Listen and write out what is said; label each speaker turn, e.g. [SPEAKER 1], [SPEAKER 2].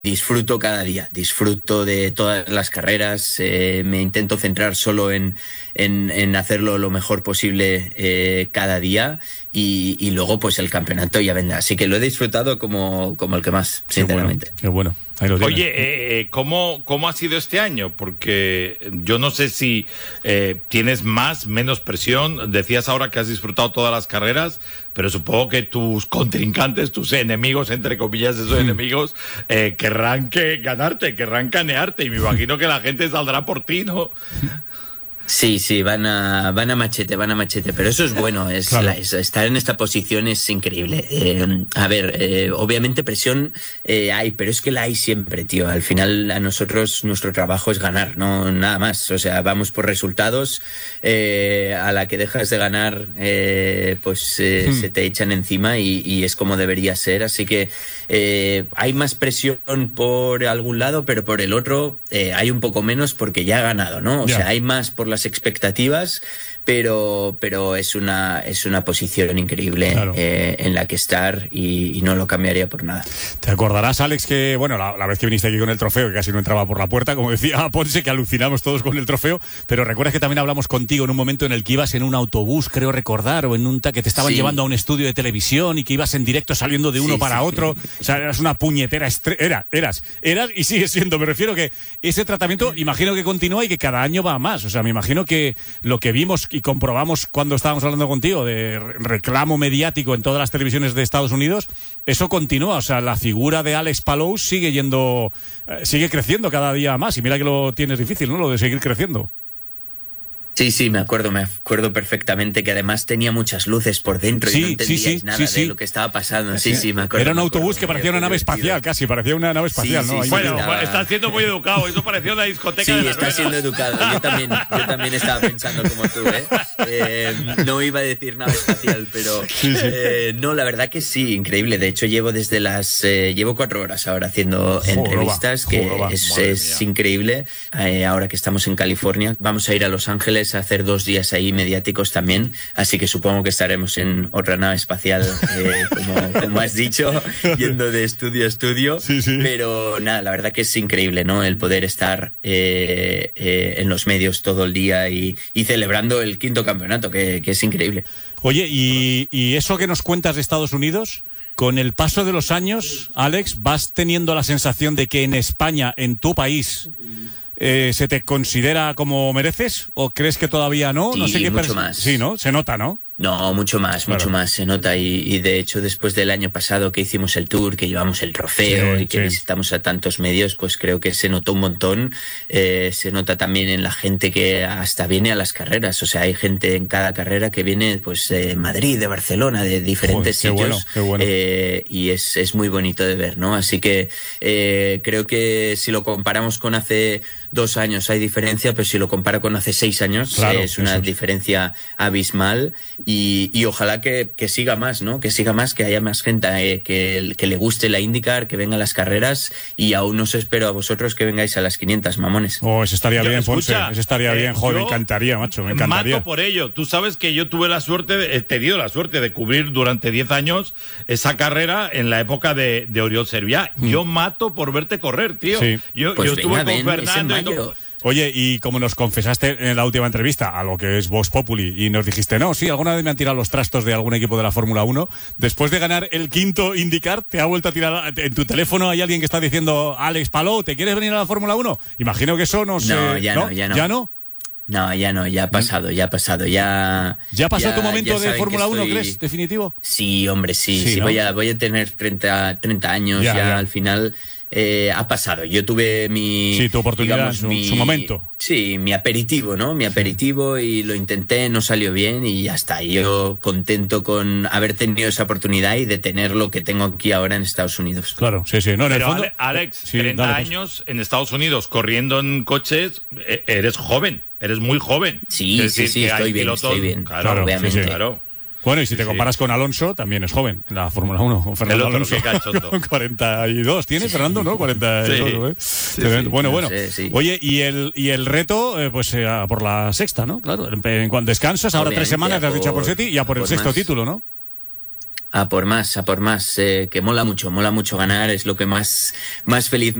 [SPEAKER 1] disfruto cada día, disfruto de todas las carreras, me intento centrar solo en hacerlo lo mejor posible cada día y luego pues el campeonato ya vendrá. Así que lo he disfrutado como el que más, sinceramente.
[SPEAKER 2] Qué bueno. Ahí lo tienes.
[SPEAKER 3] Oye, ¿cómo ha sido este año? Porque yo no sé si tienes más, menos presión. Decías ahora que has disfrutado todas las carreras, pero supongo que tus contrincantes, tus enemigos, entre comillas, esos enemigos, querrán ganarte, querrán canearte. Y me imagino que la gente saldrá por ti, ¿no?
[SPEAKER 1] Sí, van a machete, pero eso es bueno,
[SPEAKER 2] Claro.
[SPEAKER 1] estar en esta posición es increíble. Obviamente presión hay, pero es que la hay siempre, tío. Al final a nosotros nuestro trabajo es ganar, no nada más. O sea, vamos por resultados, a la que dejas de ganar, se te echan encima y es como debería ser. Así que hay más presión por algún lado, pero por el otro hay un poco menos porque ya ha ganado, ¿no? O sea, hay más por las expectativas, pero es una posición increíble,
[SPEAKER 2] claro,
[SPEAKER 1] en la que estar y no lo cambiaría por nada.
[SPEAKER 2] Te acordarás, Alex, que bueno, la vez que viniste aquí con el trofeo, que casi no entraba por la puerta, como decía Ponce, que alucinamos todos con el trofeo, pero recuerdas que también hablamos contigo en un momento en el que ibas en un autobús, creo recordar, o en un que te estaban llevando a un estudio de televisión y que ibas en directo saliendo de uno para otro. O sea, eras una puñetera eras y sigues siendo. Me refiero que ese tratamiento, imagino que continúa y que cada año va a más. O sea, me imagino que lo que vimos y comprobamos cuando estábamos hablando contigo de reclamo mediático en todas las televisiones de Estados Unidos, eso continúa. O sea, la figura de Alex Palou sigue creciendo cada día más. Y mira que lo tienes difícil, ¿no? Lo de seguir creciendo.
[SPEAKER 1] Sí, me acuerdo perfectamente que además tenía muchas luces por dentro y no entendíais nada de lo que estaba pasando. Sí, me acuerdo.
[SPEAKER 2] Era un autobús que parecía una nave espacial, casi, parecía una nave espacial, ¿no?
[SPEAKER 3] Bueno, está siendo muy educado, eso parecía una discoteca.
[SPEAKER 1] Sí, está siendo educado. Yo también estaba pensando como tú, no iba a decir nave espacial, pero no, la verdad que sí, increíble. De hecho, llevo 4 horas ahora haciendo entrevistas, es increíble. Ahora que estamos en California, vamos a ir a Los Ángeles a hacer 2 días ahí mediáticos también, así que supongo que estaremos en otra nave espacial, como has dicho, yendo de estudio a estudio, pero nada, la verdad que es increíble, ¿no? El poder estar en los medios todo el día y celebrando el 5º campeonato, que es increíble.
[SPEAKER 2] Oye, y eso que nos cuentas de Estados Unidos, con el paso de los años, Alex, ¿vas teniendo la sensación de que en España, en tu país, se te considera como mereces? ¿O crees que todavía no?
[SPEAKER 1] Sí,
[SPEAKER 2] no sé qué
[SPEAKER 1] mucho más.
[SPEAKER 2] Sí, ¿no? Se nota, ¿no?
[SPEAKER 1] No, mucho más se nota y de hecho después del año pasado que hicimos el tour, que llevamos el trofeo y que visitamos a tantos medios, pues creo que se notó un montón. Se nota también en la gente que hasta viene a las carreras, o sea, hay gente en cada carrera que viene pues de Madrid, de Barcelona, de diferentes sitios.
[SPEAKER 2] Qué bueno.
[SPEAKER 1] Y es muy bonito de ver, ¿no? Así que creo que si lo comparamos con hace 2 años hay diferencia, pero si lo comparo con hace 6 años, es una diferencia abismal. Y ojalá que siga más, ¿no? Que siga más, que haya más gente que le guste la IndyCar, que venga a las carreras, y aún os espero a vosotros que vengáis a las 500, mamones.
[SPEAKER 2] Oh, eso estaría bien, Ponce. Eso estaría bien, joder, me encantaría, macho, me encantaría.
[SPEAKER 3] Mato por ello. Tú sabes que yo tuve la suerte, he tenido la suerte de cubrir durante 10 años esa carrera en la época de Oriol Servià. Yo mato por verte correr, tío.
[SPEAKER 2] Sí.
[SPEAKER 3] Yo
[SPEAKER 1] pues
[SPEAKER 3] estuve
[SPEAKER 1] venga,
[SPEAKER 3] con Fernando y todo.
[SPEAKER 2] Oye, y como nos confesaste en la última entrevista a lo que es Vox Populi y nos dijiste, no, sí, alguna vez me han tirado los trastos de algún equipo de la Fórmula 1, después de ganar el 5º IndyCar, ¿te ha vuelto a tirar en tu teléfono? ¿Hay alguien que está diciendo, Alex Palou, ¿te quieres venir a la Fórmula 1? Imagino que eso no sé.
[SPEAKER 1] No, ya no. No, ya no, ya ha pasado. ¿Ya
[SPEAKER 2] pasó tu momento de Fórmula 1, crees, definitivo?
[SPEAKER 1] Sí, hombre, sí, ¿no? voy a tener 30 años ya al final. Ha pasado. Yo tuve
[SPEAKER 2] tu oportunidad, digamos, su momento.
[SPEAKER 1] Sí, mi aperitivo, ¿no? Mi aperitivo y lo intenté, no salió bien y ya está. Yo contento con haber tenido esa oportunidad y de tener lo que tengo aquí ahora en Estados Unidos.
[SPEAKER 2] Claro, sí. No, en
[SPEAKER 3] pero
[SPEAKER 2] el fondo,
[SPEAKER 3] Alex, 30 años en Estados Unidos corriendo en coches, eres joven, eres muy joven.
[SPEAKER 1] Sí, estoy bien.
[SPEAKER 3] Claro,
[SPEAKER 1] obviamente.
[SPEAKER 3] Claro.
[SPEAKER 2] Bueno, y si te comparas con Alonso, también es joven en la Fórmula 1. Con Fernando Alonso. 42 tiene Fernando, ¿no? 42, Bueno.
[SPEAKER 1] Sí.
[SPEAKER 2] Oye, y el reto, por la sexta, ¿no? Claro, en cuanto descansas, ahora 3 semanas, te has dicho a Porsetti, y a por el 6º título, ¿no?
[SPEAKER 1] a por más, que mola mucho ganar, es lo que más feliz